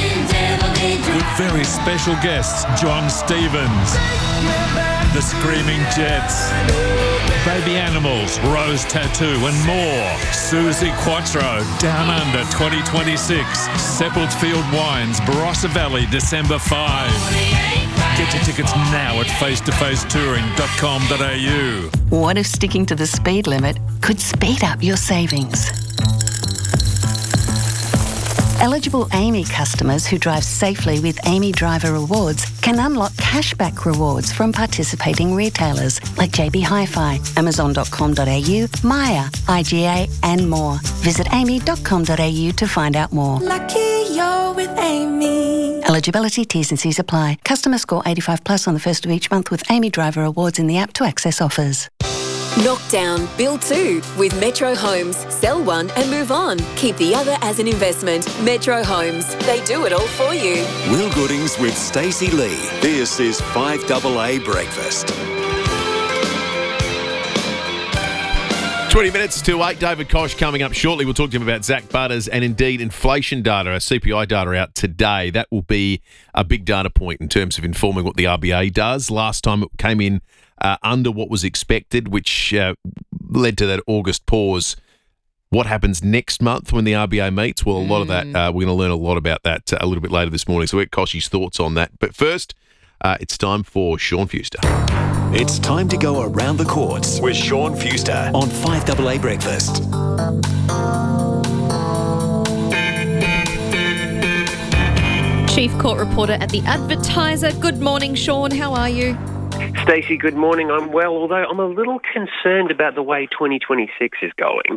with very special guests John Stevens, the Screaming Jets, Baby Animals, Rose Tattoo and more. Suzi Quatro, Down Under 2026, Seppeltsfield Wines, Barossa Valley, December 5. Get your tickets now at facetofacetouring.com.au. What if sticking to the speed limit could speed up your savings? Eligible AAMI customers who drive safely with AAMI Driver Rewards can unlock cashback rewards from participating retailers like JB Hi-Fi, Amazon.com.au, Maya, IGA and more. Visit AAMI.com.au to find out more. Lucky you're with AAMI. Eligibility, T's and C's apply. Customer score 85 plus on the first of each month with AAMI Driver Rewards in the app to access offers. Knock down, build two with Metro Homes. Sell one and move on. Keep the other as an investment. Metro Homes. They do it all for you. Will Goodings with Stacey Lee. This is 5AA Breakfast. 20 minutes to 8. David Koch coming up shortly. We'll talk to him about Zach Butters and indeed inflation data. Our CPI data out today. That will be a big data point in terms of informing what the RBA does. Last time it came in under what was expected, which led to that August pause. What happens next month when the RBA meets? Well, a lot of that, we're going to learn a lot about that a little bit later this morning. So we'll get Koch's thoughts on that. But first, it's time for Sean Fuster. It's time to go around the courts with Sean Fuster on 5AA Breakfast. Chief Court Reporter at The Advertiser. Good morning, Sean. How are you? Stacey, good morning. I'm well, although I'm a little concerned about the way 2026 is going.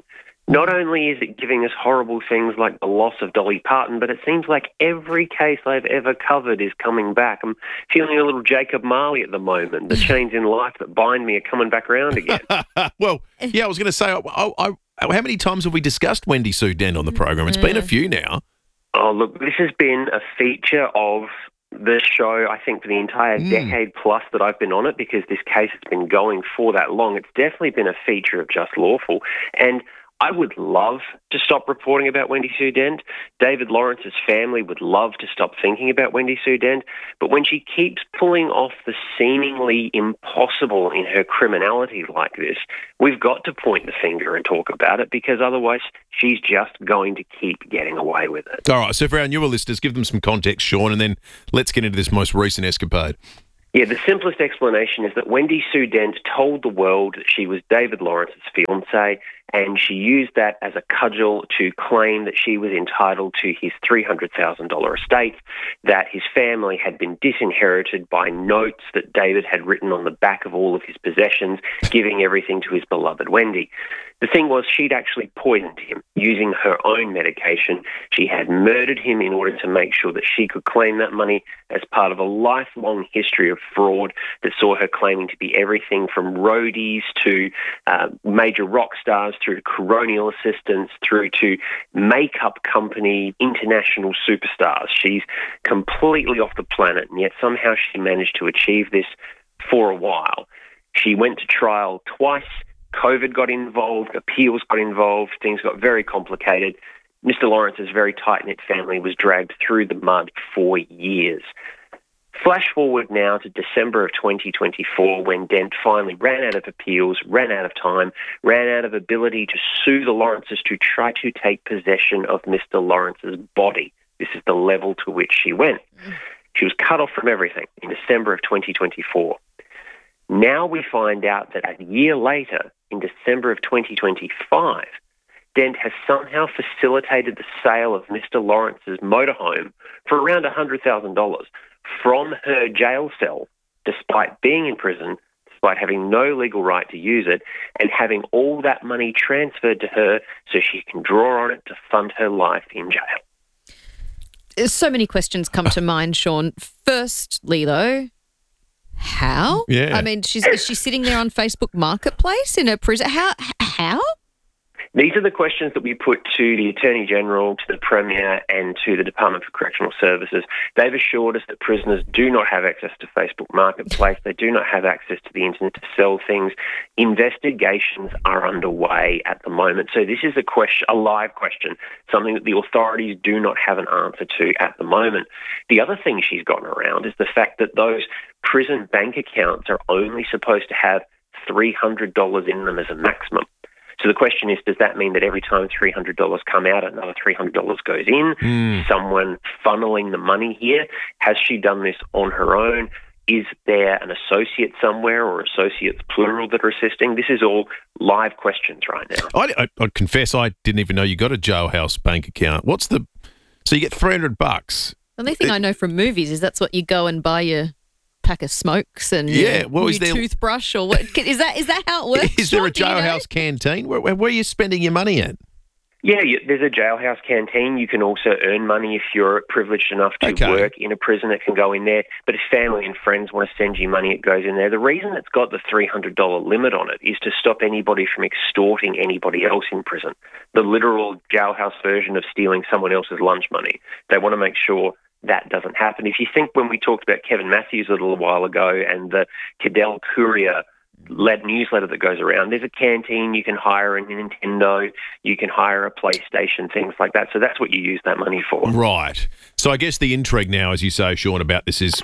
Not only is it giving us horrible things like the loss of Dolly Parton, but it seems like every case I've ever covered is coming back. I'm feeling a little Jacob Marley at the moment. The chains in life that bind me are coming back around again. Well, yeah, I was going to say, how many times have we discussed Wendy Sue Dent on the program? It's been a few now. Oh, look, this has been a feature of the show, I think, for the entire decade plus that I've been on it, because this case has been going for that long. It's definitely been a feature of Just Lawful. And I would love to stop reporting about Wendy Sue Dent. David Lawrence's family would love to stop thinking about Wendy Sue Dent. But when she keeps pulling off the seemingly impossible in her criminality like this, we've got to point the finger and talk about it, because otherwise she's just going to keep getting away with it. All right, so for our newer listeners, give them some context, Sean, and then let's get into this most recent escapade. Yeah, the simplest explanation is that Wendy Sue Dent told the world that she was David Lawrence's fiancée, and she used that as a cudgel to claim that she was entitled to his $300,000 estate, that his family had been disinherited by notes that David had written on the back of all of his possessions, giving everything to his beloved Wendy. The thing was, she'd actually poisoned him using her own medication. She had murdered him in order to make sure that she could claim that money as part of a lifelong history of fraud that saw her claiming to be everything from roadies to major rock stars, through to coronial assistants, through to makeup company international superstars. She's completely off the planet, and yet somehow she managed to achieve this for a while. She went to trial twice. COVID got involved, appeals got involved, things got very complicated. Mr. Lawrence's very tight-knit family was dragged through the mud for years. Flash forward now to December of 2024, when Dent finally ran out of appeals, ran out of time, ran out of ability to sue the Lawrences to try to take possession of Mr. Lawrence's body. This is the level to which she went. She was cut off from everything in December of 2024. Now we find out that a year later, in December of 2025, Dent has somehow facilitated the sale of Mr. Lawrence's motorhome for around $100,000 from her jail cell, despite being in prison, despite having no legal right to use it, and having all that money transferred to her so she can draw on it to fund her life in jail. So many questions come to mind, Sean. Firstly, though, how? Yeah. I mean, is she sitting there on Facebook Marketplace in her prison? How? These are the questions that we put to the Attorney General, to the Premier, and to the Department for Correctional Services. They've assured us that prisoners do not have access to Facebook Marketplace. They do not have access to the internet to sell things. Investigations are underway at the moment. So this is a live question, something that the authorities do not have an answer to at the moment. The other thing she's gotten around is the fact that those prison bank accounts are only supposed to have $300 in them as a maximum. So the question is, does that mean that every time $300 come out, another $300 goes in? Someone funneling the money here? Has she done this on her own? Is there an associate somewhere, or associates plural, that are assisting? This is all live questions right now. I confess I didn't even know you got a jailhouse bank account. So you get $300? The only thing I know from movies is that's what you go and buy your pack of smokes and new toothbrush, or what? Is that how it works? Is there a jailhouse canteen? Where are you spending your money at? Yeah, there's a jailhouse canteen. You can also earn money if you're privileged enough to work in a prison. It can go in there. But if family and friends want to send you money, it goes in there. The reason it's got the $300 limit on it is to stop anybody from extorting anybody else in prison. The literal jailhouse version of stealing someone else's lunch money. They want to make sure that doesn't happen. If you think when we talked about Kevin Matthews a little while ago and the Cadell Courier newsletter that goes around, there's a canteen, you can hire a Nintendo, you can hire a PlayStation, things like that. So that's what you use that money for. Right. So I guess the intrigue now, as you say, Sean, about this is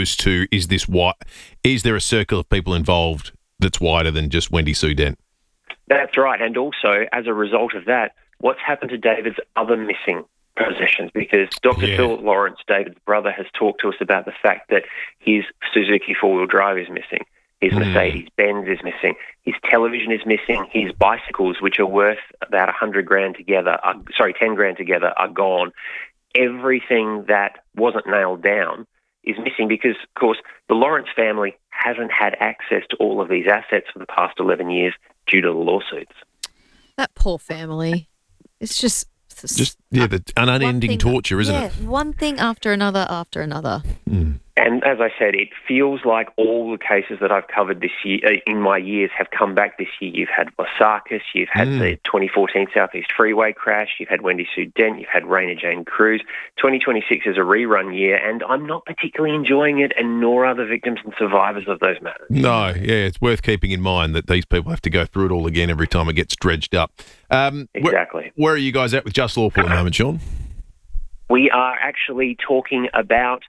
there a circle of people involved that's wider than just Wendy Sue Dent? That's right. And also, as a result of that, what's happened to David's other missing possessions? Because Dr. Philip Lawrence, David's brother, has talked to us about the fact that his Suzuki four-wheel drive is missing. His Mercedes-Benz is missing. His television is missing. His bicycles, which are worth about $10 grand together, are gone. Everything that wasn't nailed down is missing because, of course, the Lawrence family hasn't had access to all of these assets for the past 11 years due to the lawsuits. That poor family. It's just the unending torture, isn't it? Yeah, one thing after another after another. And as I said, it feels like all the cases that I've covered this year, in my years, have come back this year. You've had Osakis, you've had the 2014 Southeast Freeway crash, you've had Wendy Sue Dent, you've had Raina Jane Cruz. 2026 is a rerun year, and I'm not particularly enjoying it, and nor are the victims and survivors of those matters. No, it's worth keeping in mind that these people have to go through it all again every time it gets dredged up. Exactly. Where are you guys at with Just Lawful at the moment, Sean? We are actually talking about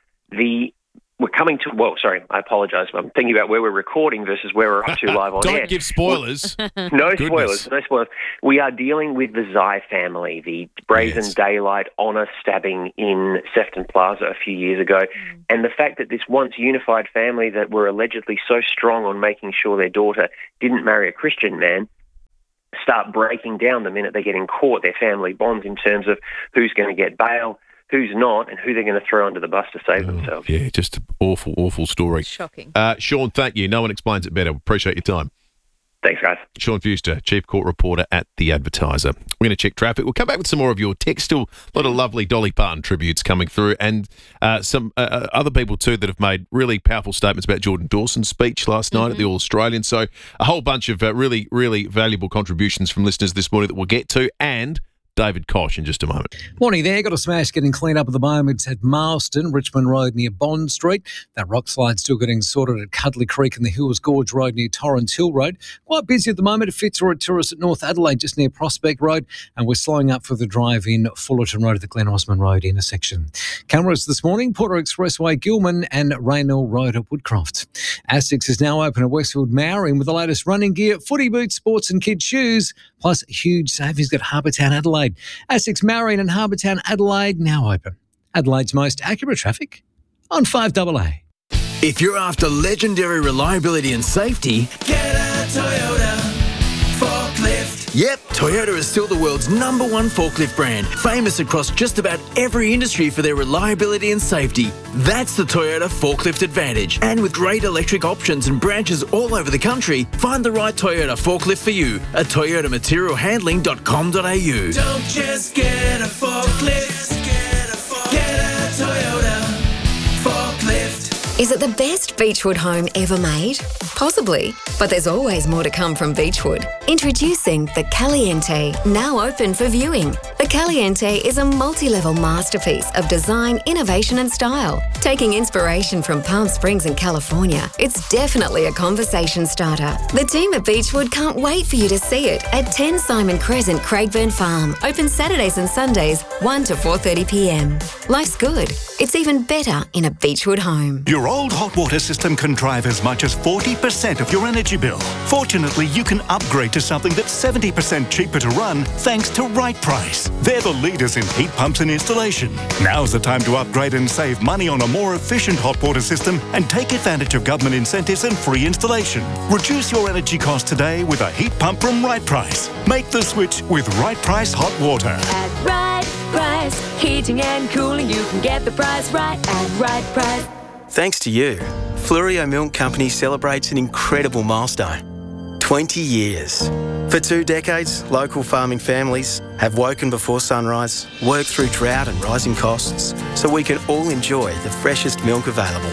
we're coming to, I apologise. I'm thinking about where we're recording versus where we're up to live on air. Don't give spoilers. No spoilers. We are dealing with the Zai family, the brazen daylight honour stabbing in Sefton Plaza a few years ago, and the fact that this once unified family that were allegedly so strong on making sure their daughter didn't marry a Christian man start breaking down the minute they get in court, their family bonds in terms of who's going to get bail, who's not, and who they're going to throw under the bus to save themselves. Yeah, just an awful, awful story. Shocking. Sean, thank you. No one explains it better. Appreciate your time. Thanks, guys. Sean Fewster, Chief Court Reporter at The Advertiser. We're going to check traffic. We'll come back with some more of your text. Still a lot of lovely Dolly Parton tributes coming through, and some other people too that have made really powerful statements about Jordan Dawson's speech last night at the All-Australian. So a whole bunch of really, really valuable contributions from listeners this morning that we'll get to, and David Koch in just a moment. Morning there. Got a smash getting cleaned up at the moment at Marston, Richmond Road near Bond Street. That rock slide still getting sorted at Cuddly Creek and the Hills Gorge Road near Torrens Hill Road. Quite busy at the moment at Fitzroy Tourist at North Adelaide, just near Prospect Road. And we're slowing up for the drive in Fullerton Road at the Glen Osmond Road intersection. Cameras this morning, Porter Expressway, Gilman and Raynell Road at Woodcroft. Asics is now open at Westfield Mowering with the latest running gear, footy boots, sports and kids shoes, plus huge savings at Harbour Town Adelaide. Asics Marion and Harbour Town Adelaide now open. Adelaide's most accurate traffic on 5AA. If you're after legendary reliability and safety, get a Toyota forklift. Yep, Toyota is still the world's #1 forklift brand, famous across just about every industry for their reliability and safety. That's the Toyota Forklift Advantage. And with great electric options and branches all over the country, find the right Toyota forklift for you at toyotamaterialhandling.com.au. Don't just get a forklift, get a Toyota forklift. Is it the best Beechwood home ever made? Possibly, but there's always more to come from Beechwood. Introducing the Caliente, now open for viewing. The Caliente is a multi-level masterpiece of design, innovation and style. Taking inspiration from Palm Springs in California, it's definitely a conversation starter. The team at Beechwood can't wait for you to see it at 10 Simon Crescent, Craigburn Farm. Open Saturdays and Sundays, 1 to 4:30 p.m. Life's good. It's even better in a Beechwood home. Your old hot water system can drive as much as 40% of your energy bill. Fortunately, you can upgrade to something that's 70% cheaper to run thanks to Right Price. They're the leaders in heat pumps and installation. Now's the time to upgrade and save money on a more efficient hot water system and take advantage of government incentives and free installation. Reduce your energy costs today with a heat pump from Right Price. Make the switch with Right Price Hot Water. At Right Price, heating and cooling, you can get the price right at Right Price. Thanks to you, Fluorio Milk Company celebrates an incredible milestone. 20 years. For 2 decades, local farming families have woken before sunrise, worked through drought and rising costs, so we can all enjoy the freshest milk available.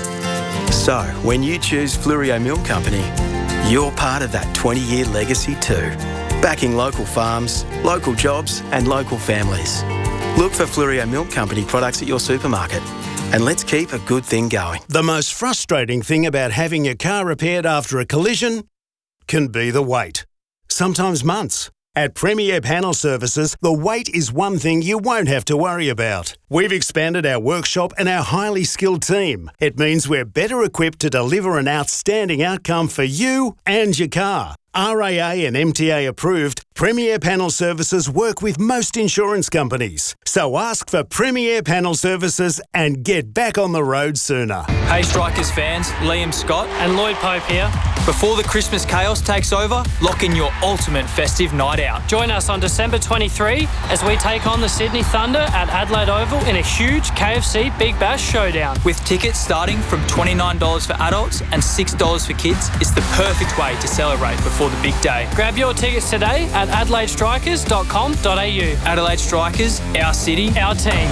So, when you choose Fluorio Milk Company, you're part of that 20-year legacy too. Backing local farms, local jobs and local families. Look for Fluorio Milk Company products at your supermarket. And let's keep a good thing going. The most frustrating thing about having your car repaired after a collision can be the wait. Sometimes months. At Premier Panel Services, the wait is one thing you won't have to worry about. We've expanded our workshop and our highly skilled team. It means we're better equipped to deliver an outstanding outcome for you and your car. RAA and MTA approved, Premier Panel Services work with most insurance companies. So ask for Premier Panel Services and get back on the road sooner. Hey Strikers fans, Liam Scott and Lloyd Pope here. Before the Christmas chaos takes over, lock in your ultimate festive night out. Join us on December 23 as we take on the Sydney Thunder at Adelaide Oval in a huge KFC Big Bash showdown. With tickets starting from $29 for adults and $6 for kids, it's the perfect way to celebrate before for the big day. Grab your tickets today at adelaidestrikers.com.au. Adelaide Strikers, our city, our team.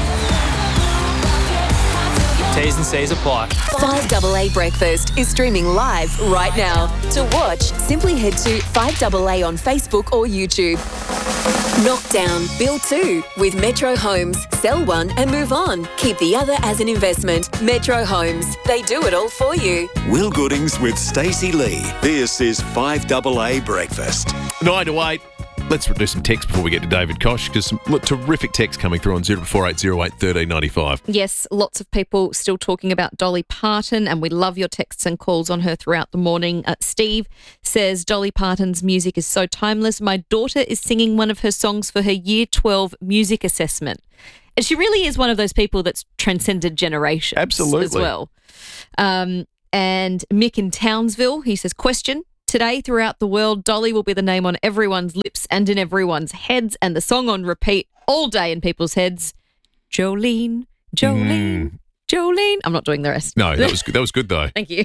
T's and C's apply. 5AA Breakfast is streaming live right now. To watch, simply head to 5AA on Facebook or YouTube. Knock down, build two with Metro Homes. Sell one and move on. Keep the other as an investment. Metro Homes. They do it all for you. Will Goodings with Stacey Lee. This is 5AA Breakfast. 9 to 8. Let's do some text before we get to David Koch, because some terrific text coming through on 0480 1395. Yes, lots of people still talking about Dolly Parton, and we love your texts and calls on her throughout the morning. Steve says, Dolly Parton's music is so timeless. My daughter is singing one of her songs for her Year 12 music assessment. And she really is one of those people that's transcended generations. Absolutely. As well. And Mick in Townsville, he says, question. Today, throughout the world, Dolly will be the name on everyone's lips and in everyone's heads, and the song on repeat all day in people's heads. Jolene, Jolene, Jolene. I'm not doing the rest. No, that was good though. Thank you.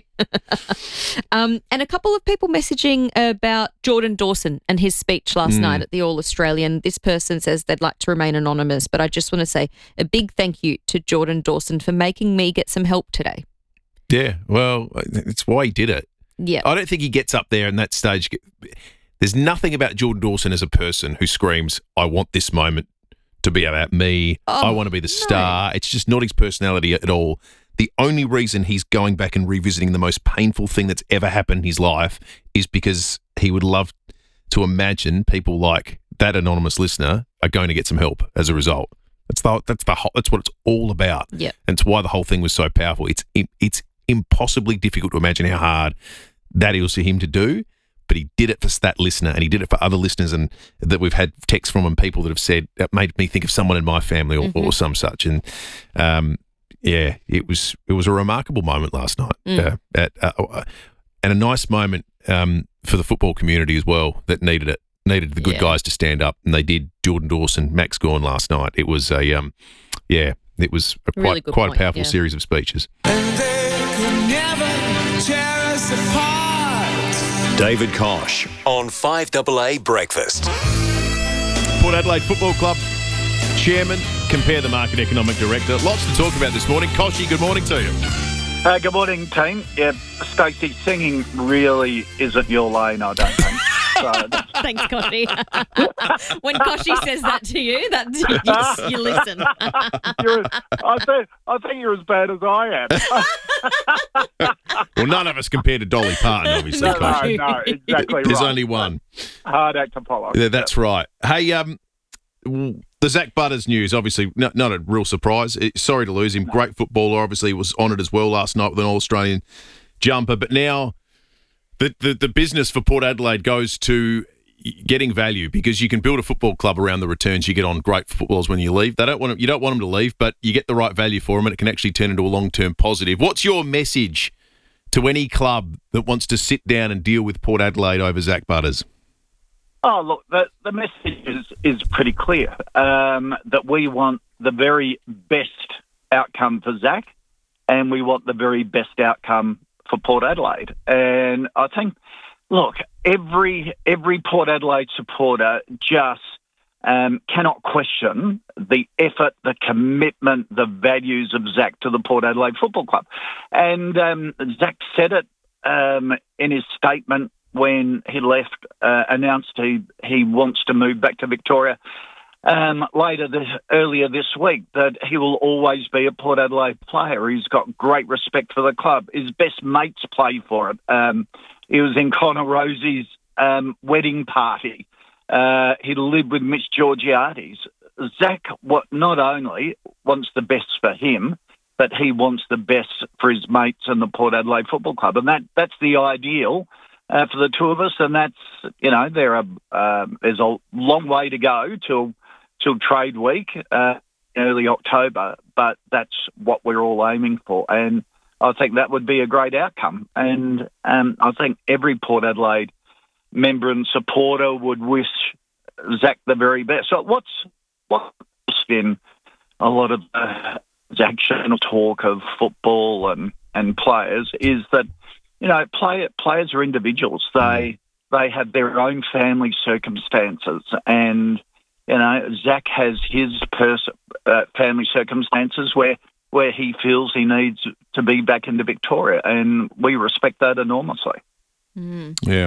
And a couple of people messaging about Jordan Dawson and his speech last night at the All Australian. This person says they'd like to remain anonymous, but I just want to say a big thank you to Jordan Dawson for making me get some help today. Yeah, well, it's why he did it. Yeah, I don't think he gets up there in that stage. There's nothing about Jordan Dawson as a person who screams, I want this moment to be about me. I want to be the star. It's just not his personality at all. The only reason he's going back and revisiting the most painful thing that's ever happened in his life is because he would love to imagine people like that anonymous listener are going to get some help as a result. That's what it's all about. Yeah. And it's why the whole thing was so powerful. It's impossibly difficult to imagine how hard that is for him to do, but he did it for that listener, and he did it for other listeners, and that we've had texts from and people that have said that made me think of someone in my family or some such. And it was a remarkable moment last night, and a nice moment for the football community as well that needed it. Needed the good guys to stand up, and they did. Jordan Dawson, Max Gawn last night. It was a it was a Really quite point, a powerful series of speeches. David Koch on 5AA Breakfast. Port Adelaide Football Club Chairman, Compare the Market Economic Director. Lots to talk about this morning. Koshy, good morning to you. Good morning, team. Yeah, Stacey, singing really isn't your lane, I don't think. Thanks, Koshy. When Koshy says that to you, you listen. I think you're as bad as I am. Well, none of us compared to Dolly Parton, obviously. No, exactly. There's right. only one. Hard act to follow. Yeah, that's right. Hey, the Zach Butters news, obviously not a real surprise. Sorry to lose him. Great footballer. Obviously was honoured as well last night with an All-Australian jumper. But now the business for Port Adelaide goes to getting value, because you can build a football club around the returns you get on great footballers when you leave. You don't want them to leave, but you get the right value for them, and it can actually turn into a long-term positive. What's your message to any club that wants to sit down and deal with Port Adelaide over Zach Butters? Oh, look, the message is pretty clear, that we want the very best outcome for Zach, and we want the very best outcome for Port Adelaide. And I think, look, every Port Adelaide supporter just cannot question the effort, the commitment, the values of Zach to the Port Adelaide Football Club. And Zach said it in his statement when he left, announced he wants to move back to Victoria earlier this week, that he will always be a Port Adelaide player. He's got great respect for the club. His best mates play for it. He was in Connor Rosie's wedding party. He lived with Mitch Georgiades. Zach not only wants the best for him, but he wants the best for his mates and the Port Adelaide Football Club. And that's the ideal for the two of us. And that's, there's a long way to go till trade week, early October, but that's what we're all aiming for. And I think that would be a great outcome. And I think every Port Adelaide member and supporter would wish Zach the very best. So what's in a lot of Zach's talk of football and players is that, players are individuals. They they have their own family circumstances, and Zach has his family circumstances where he feels he needs to be back into Victoria, and we respect that enormously. Yeah.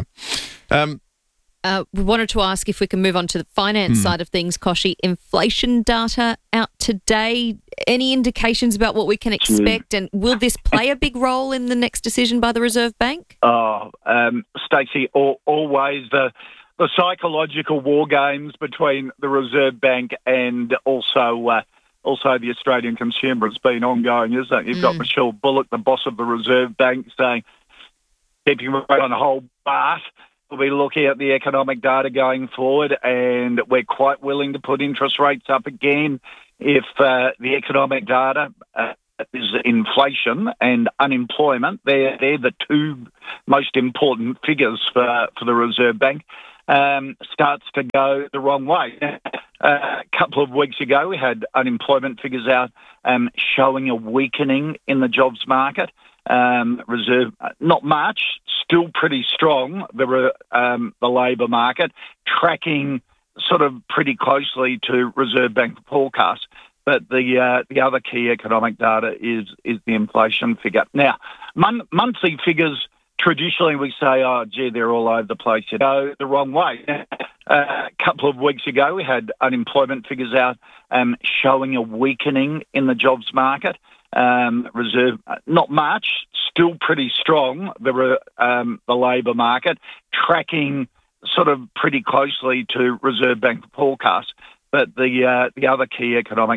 We wanted to ask if we can move on to the finance side of things, Koshi. Inflation data out today. Any indications about what we can expect, and will this play a big role in the next decision by the Reserve Bank? Stacey, always the psychological war games between the Reserve Bank and also the Australian consumer has been ongoing, isn't it? You've got Michelle Bullock, the boss of the Reserve Bank, saying, keeping right on hold, but we'll be looking at the economic data going forward, and we're quite willing to put interest rates up again if the economic data is inflation and unemployment. They're the two most important figures for the Reserve Bank. Starts to go the wrong way. A couple of weeks ago, we had unemployment figures out showing a weakening in the jobs market. Reserve, not much, still pretty strong, the labour market, tracking sort of pretty closely to Reserve Bank forecasts. But the other key economic data is the inflation figure. Now, monthly figures, traditionally we say, oh, gee, they're all over the place. You go the wrong way. A couple of weeks ago, we had unemployment figures out showing a weakening in the jobs market. Reserve, not much, still pretty strong, the labour market, tracking sort of pretty closely to Reserve Bank forecasts. But the other key economic